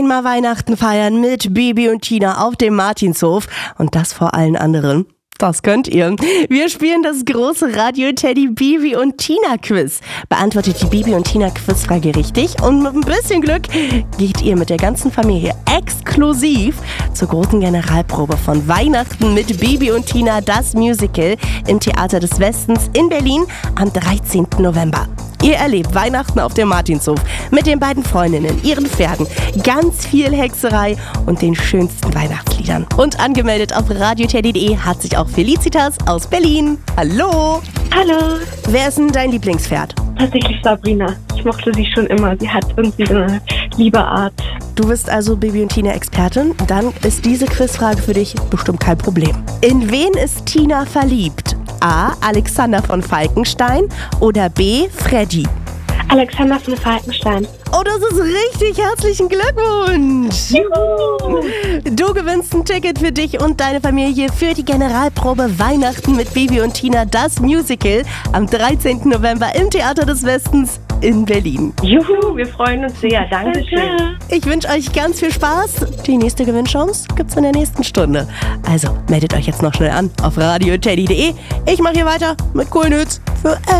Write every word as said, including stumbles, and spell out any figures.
Einmal Weihnachten feiern mit Bibi und Tina auf dem Martinshof und das vor allen anderen. Das könnt ihr. Wir spielen das große Radio-Teddy Bibi und Tina Quiz. Beantwortet die Bibi und Tina Quizfrage richtig und mit ein bisschen Glück geht ihr mit der ganzen Familie exklusiv zur großen Generalprobe von Weihnachten mit Bibi und Tina, das Musical im Theater des Westens in Berlin am dreizehnten November. Ihr erlebt Weihnachten auf dem Martinshof mit den beiden Freundinnen, ihren Pferden, ganz viel Hexerei und den schönsten Weihnachtsliedern. Und angemeldet auf radioteddy punkt de hat sich auch Felicitas aus Berlin. Hallo! Hallo! Wer ist denn dein Lieblingspferd? Tatsächlich Sabrina. Ich mochte sie schon immer. Sie hat irgendwie so eine liebe Art. Du bist also Bibi und Tina Expertin. Dann ist diese Quizfrage für dich bestimmt kein Problem. In wen ist Tina verliebt? A. Alexander von Falkenstein oder B. Freddy? Alexander von Falkenstein. Oh, das ist richtig. Herzlichen Glückwunsch. Juhu. Du gewinnst ein Ticket für dich und deine Familie für die Generalprobe Weihnachten mit Bibi und Tina, das Musical, am dreizehnten November im Theater des Westens in Berlin. Juhu, wir freuen uns sehr. Dankeschön. Ich wünsche euch ganz viel Spaß. Die nächste Gewinnchance gibt's in der nächsten Stunde. Also meldet euch jetzt noch schnell an auf radioteddy punkt de. Ich mache hier weiter mit coolen Hits für